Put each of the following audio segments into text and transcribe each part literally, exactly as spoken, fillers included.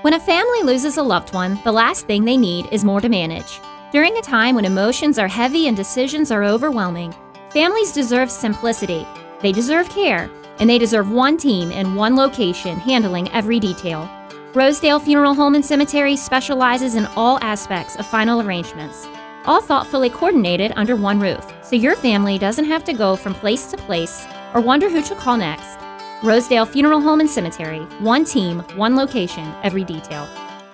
When a family loses a loved one, the last thing they need is more to manage. During a time when emotions are heavy and decisions are overwhelming, families deserve simplicity, they deserve care, and they deserve one team in one location handling every detail. Rosedale Funeral Home and Cemetery specializes in all aspects of final arrangements, all thoughtfully coordinated under one roof, so your family doesn't have to go from place to place or wonder who to call next. Rosedale Funeral Home and Cemetery, one team, one location, every detail.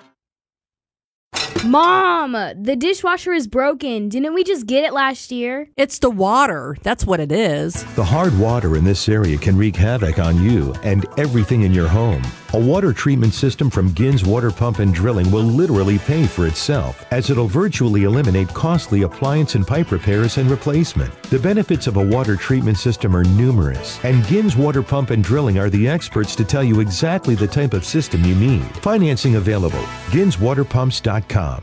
Mom, the dishwasher is broken. Didn't we just get it last year? It's the water. That's what it is. The hard water in this area can wreak havoc on you and everything in your home. A water treatment system from Gins Water Pump and Drilling will literally pay for itself, as it'll virtually eliminate costly appliance and pipe repairs and replacement. The benefits of a water treatment system are numerous, and Gins Water Pump and Drilling are the experts to tell you exactly the type of system you need. Financing available. Gins Water Pumps dot com.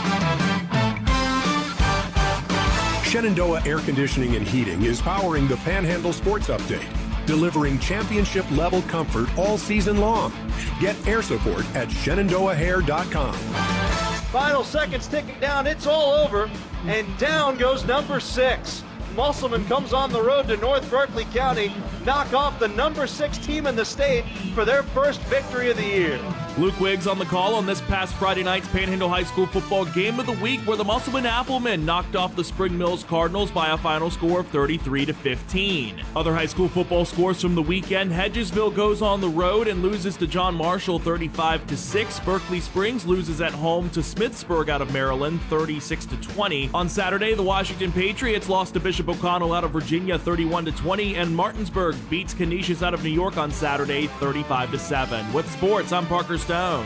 Shenandoah Air Conditioning and Heating is powering the Panhandle Sports Update, delivering championship-level comfort all season long. Get air support at Shenandoah Hair dot com. Final seconds ticking down, it's all over, and down goes number six. Musselman comes on the road to North Berkeley County, knock off the number six team in the state for their first victory of the year. Luke Wiggs on the call on this past Friday night's Panhandle High School football game of the week, where the Musselman Applemen knocked off the Spring Mills Cardinals by a final score of thirty-three to fifteen. Other high school football scores from the weekend: Hedgesville goes on the road and loses to John Marshall thirty-five to six. Berkeley Springs loses at home to Smithsburg out of Maryland thirty-six to twenty. On Saturday, the Washington Patriots lost to Bishop O'Connell out of Virginia thirty-one to twenty, and Martinsburg beats Canisius out of New York on Saturday thirty-five to seven. With sports, I'm Parker Stone.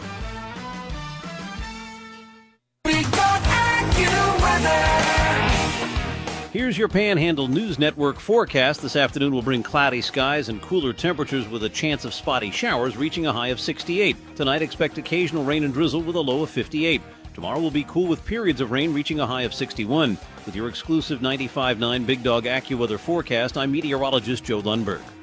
Here's your Panhandle News Network forecast. This afternoon will bring cloudy skies and cooler temperatures with a chance of spotty showers reaching a high of sixty-eight. Tonight, expect occasional rain and drizzle with a low of fifty-eight. Tomorrow will be cool with periods of rain reaching a high of sixty-one. With your exclusive ninety-five point nine Big Dog AccuWeather forecast, I'm meteorologist Joe Lundberg.